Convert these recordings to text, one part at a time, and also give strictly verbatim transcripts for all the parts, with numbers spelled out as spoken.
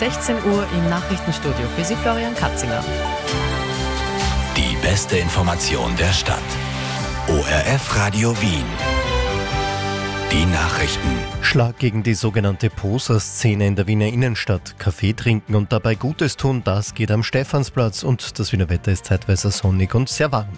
sechzehn Uhr im Nachrichtenstudio. Für Sie Florian Katzinger. Die beste Information der Stadt. O R F Radio Wien. Die Nachrichten. Schlag gegen die sogenannte Poser-Szene in der Wiener Innenstadt. Kaffee trinken und dabei Gutes tun, das geht am Stephansplatz und das Wiener Wetter ist zeitweise sonnig und sehr warm.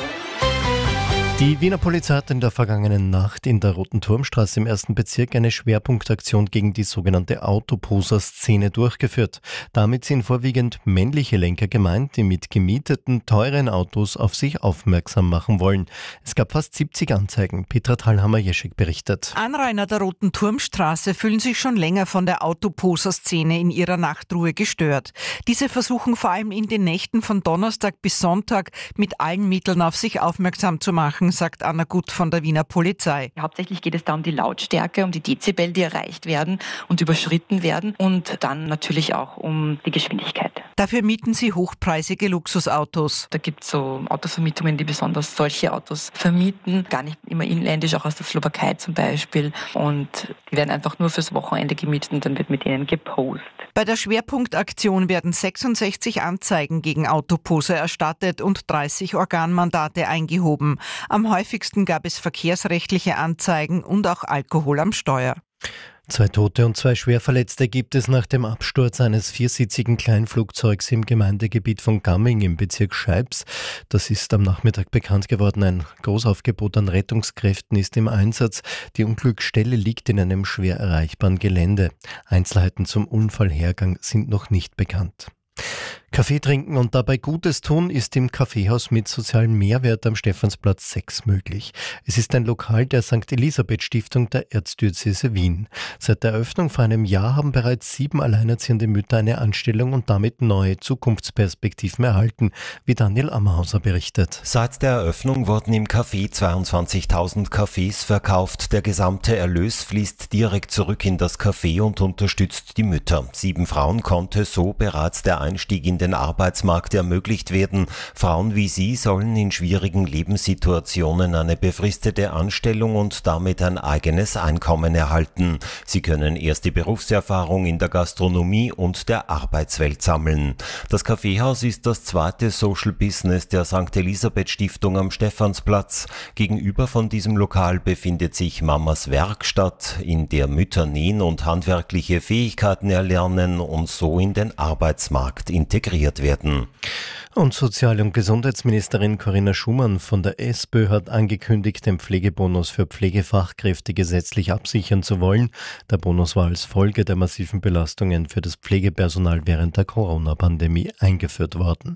Die Wiener Polizei hat in der vergangenen Nacht in der Roten Turmstraße im ersten Bezirk eine Schwerpunktaktion gegen die sogenannte Autoposer-Szene durchgeführt. Damit sind vorwiegend männliche Lenker gemeint, die mit gemieteten, teuren Autos auf sich aufmerksam machen wollen. Es gab fast siebzig Anzeigen. Petra Thalhammer-Jeschek berichtet. Anrainer der Roten Turmstraße fühlen sich schon länger von der Autoposer-Szene in ihrer Nachtruhe gestört. Diese versuchen vor allem in den Nächten von Donnerstag bis Sonntag mit allen Mitteln auf sich aufmerksam zu machen, sagt Anna Gut von der Wiener Polizei. Hauptsächlich geht es da um die Lautstärke, um die Dezibel, die erreicht werden und überschritten werden und dann natürlich auch um die Geschwindigkeit. Dafür mieten sie hochpreisige Luxusautos. Da gibt es so Autovermietungen, die besonders solche Autos vermieten, gar nicht immer inländisch, auch aus der Slowakei zum Beispiel, und die werden einfach nur fürs Wochenende gemietet und dann wird mit ihnen gepostet. Bei der Schwerpunktaktion werden sechsundsechzig Anzeigen gegen Autoposer erstattet und dreißig Organmandate eingehoben. Am häufigsten gab es verkehrsrechtliche Anzeigen und auch Alkohol am Steuer. Zwei Tote und zwei Schwerverletzte gibt es nach dem Absturz eines viersitzigen Kleinflugzeugs im Gemeindegebiet von Gamming im Bezirk Scheibs. Das ist am Nachmittag bekannt geworden. Ein Großaufgebot an Rettungskräften ist im Einsatz. Die Unglücksstelle liegt in einem schwer erreichbaren Gelände. Einzelheiten zum Unfallhergang sind noch nicht bekannt. Kaffee trinken und dabei Gutes tun ist im Kaffeehaus mit sozialem Mehrwert am Stephansplatz sechs möglich. Es ist ein Lokal der Sankt Elisabeth Stiftung der Erzdiözese Wien. Seit der Eröffnung vor einem Jahr haben bereits sieben alleinerziehende Mütter eine Anstellung und damit neue Zukunftsperspektiven erhalten, wie Daniel Ammerhauser berichtet. Seit der Eröffnung wurden im Café zweiundzwanzigtausend Kaffees verkauft. Der gesamte Erlös fließt direkt zurück in das Café und unterstützt die Mütter. Sieben Frauen konnte so bereits der Einstieg in den Arbeitsmarkt ermöglicht werden. Frauen wie sie sollen in schwierigen Lebenssituationen eine befristete Anstellung und damit ein eigenes Einkommen erhalten. Sie können erst die Berufserfahrung in der Gastronomie und der Arbeitswelt sammeln. Das Kaffeehaus ist das zweite Social Business der Sankt Elisabeth Stiftung am Stephansplatz. Gegenüber von diesem Lokal befindet sich Mamas Werkstatt, in der Mütter nähen und handwerkliche Fähigkeiten erlernen und so in den Arbeitsmarkt integriert werden. Und Sozial- und Gesundheitsministerin Corinna Schumann von der SPÖ hat angekündigt, den Pflegebonus für Pflegefachkräfte gesetzlich absichern zu wollen. Der Bonus war als Folge der massiven Belastungen für das Pflegepersonal während der Corona-Pandemie eingeführt worden.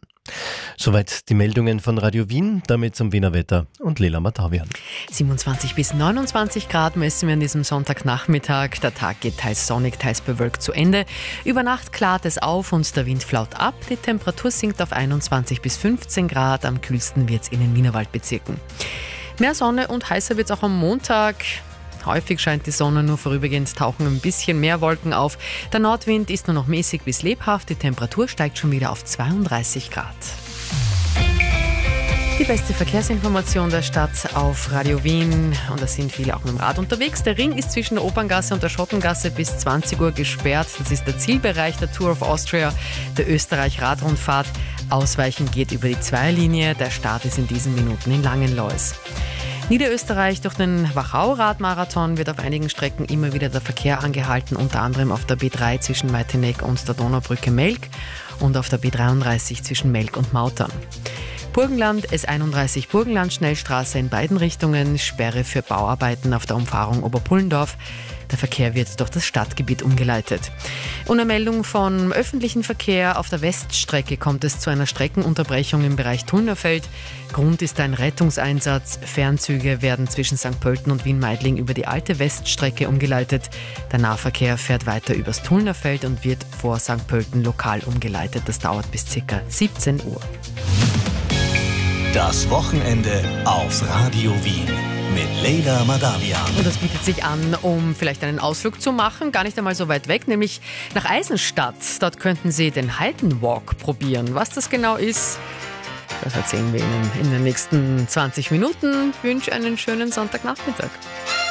Soweit die Meldungen von Radio Wien, damit zum Wiener Wetter und Lela Matavian. siebenundzwanzig bis neunundzwanzig Grad messen wir an diesem Sonntagnachmittag. Der Tag geht teils sonnig, teils bewölkt zu Ende. Über Nacht klart es auf und der Wind flaut ab. Die Temperatur sinkt auf einundzwanzig bis fünfzehn Grad. Am kühlsten wird es in den Wienerwaldbezirken. Mehr Sonne und heißer wird es auch am Montag. Häufig scheint die Sonne, nur vorübergehend tauchen ein bisschen mehr Wolken auf. Der Nordwind ist nur noch mäßig bis lebhaft. Die Temperatur steigt schon wieder auf zweiunddreißig Grad. Die beste Verkehrsinformation der Stadt auf Radio Wien. Und da sind viele auch mit dem Rad unterwegs. Der Ring ist zwischen der Operngasse und der Schottengasse bis zwanzig Uhr gesperrt. Das ist der Zielbereich der Tour of Austria, der Österreich-Radrundfahrt. Ausweichen geht über die Zweierlinie. Der Start ist in diesen Minuten in Langenlois. Niederösterreich durch den Wachau-Radmarathon wird auf einigen Strecken immer wieder der Verkehr angehalten, unter anderem auf der B drei zwischen Meiteneck und der Donaubrücke Melk und auf der B dreiunddreißig zwischen Melk und Mautern. Burgenland, S einunddreißig Burgenland Schnellstraße in beiden Richtungen, Sperre für Bauarbeiten auf der Umfahrung Oberpullendorf. Der Verkehr wird durch das Stadtgebiet umgeleitet. Unter Meldung vom öffentlichen Verkehr auf der Weststrecke kommt es zu einer Streckenunterbrechung im Bereich Tullnerfeld. Grund ist ein Rettungseinsatz. Fernzüge werden zwischen Sankt Pölten und Wien-Meidling über die alte Weststrecke umgeleitet. Der Nahverkehr fährt weiter übers Tullnerfeld und wird vor Sankt Pölten lokal umgeleitet. Das dauert bis ca. siebzehn Uhr. Das Wochenende auf Radio Wien mit Lela Madavian. Und das bietet sich an, um vielleicht einen Ausflug zu machen, gar nicht einmal so weit weg, nämlich nach Eisenstadt. Dort könnten Sie den Heidenwalk probieren. Was das genau ist, das erzählen wir Ihnen in den nächsten zwanzig Minuten. Ich wünsche einen schönen Sonntagnachmittag.